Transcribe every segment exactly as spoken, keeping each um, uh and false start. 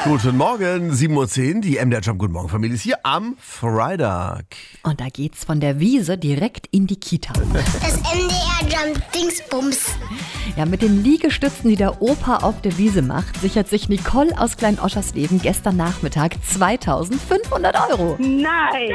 Guten Morgen, sieben Uhr zehn, die M D R Jump Guten Morgen Familie ist hier am Freitag. Und da geht's von der Wiese direkt in die Kita. Das M D R Jump Dingsbums. Ja, mit den Liegestützen, die der Opa auf der Wiese macht, sichert sich Nicole aus Klein-Oschersleben gestern Nachmittag zweitausendfünfhundert Euro. Nein! Nein!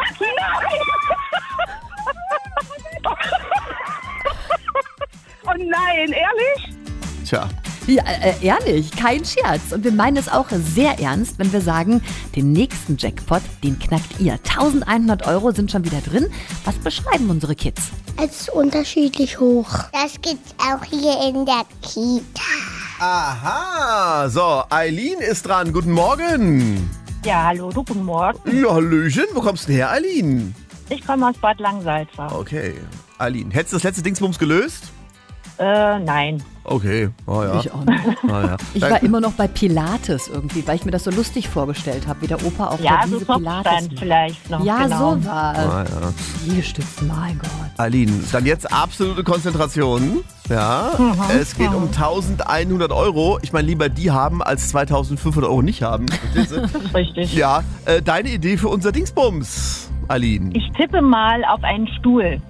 Oh nein, ehrlich? Tja, Ja, äh, ehrlich, kein Scherz. Und wir meinen es auch sehr ernst, wenn wir sagen, den nächsten Jackpot, den knackt ihr. eintausendeinhundert Euro sind schon wieder drin. Was beschreiben unsere Kids? Es ist unterschiedlich hoch. Das gibt's auch hier in der Kita. aha, so, Eileen ist dran, guten Morgen. Ja, hallo, du, guten Morgen. Ja, Hallöchen, wo kommst du denn her, Eileen? Ich komme aus Bad Langsalza. Okay, Eileen, hättest du das letzte Dingsbums gelöst? Äh, nein. Okay, oh ja. Ich auch nicht. Ah, ja. Ich war immer noch bei Pilates irgendwie, weil ich mir das so lustig vorgestellt habe, wie der Opa auf Ja, der so Wiese Pilates Kopfstand macht. vielleicht noch. Ja, genau. so war Ah, ja. Liegestützen, mein Gott. Eileen, dann jetzt absolute Konzentration. Ja, es geht um eintausendeinhundert Euro. Ich meine, lieber die haben, als zweitausendfünfhundert Euro nicht haben. Verstehst du? Das ist richtig. Ja, äh, deine Idee für unser Dingsbums, Eileen. Ich tippe mal auf einen Stuhl.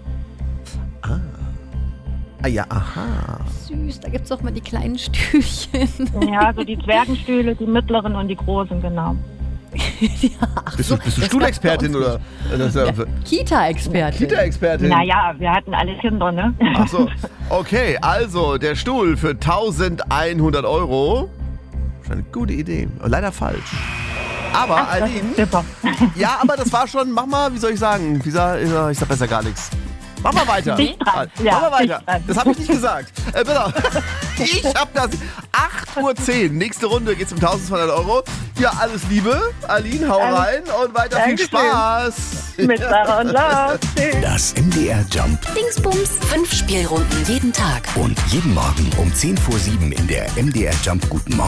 Ah ja, aha. Süß, da gibt's doch mal die kleinen Stühlchen. Ja, so die Zwergenstühle, die mittleren und die großen, genau. Ja, ach Bist so, du, bist du das Stuhlexpertin gab's bei oder? Das ist ja, uns. Kita-Expertin. Kita-Expertin? Naja, wir hatten alle Kinder, ne? Ach so, okay, also der Stuhl für eintausendeinhundert Euro. Schon eine gute Idee. Leider falsch. Aber Eileen, Super. ja, aber das war schon, mach mal, wie soll ich sagen? Wie sag, ich sag besser gar nichts. Mach mal weiter. Dicht dran. Mach Ja, mal weiter. dicht dran. Das habe ich nicht gesagt. Äh, bitte. Ich hab das. acht Uhr zehn. Nächste Runde geht's um eintausendzweihundert Euro. Ja, alles Liebe. Aline, hau Alles- rein und weiter viel Dankeschön. Spaß. Mit Sarah und Lars. Tschüss. Das M D R Jump Dingsbums, fünf Spielrunden jeden Tag. und jeden Morgen um zehn vor sieben in der M D R Jump Guten Morgen